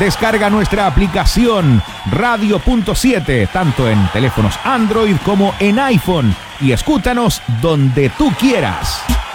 Descarga nuestra aplicación Radio.7, tanto en teléfonos Android como en iPhone, y escúchanos donde tú quieras.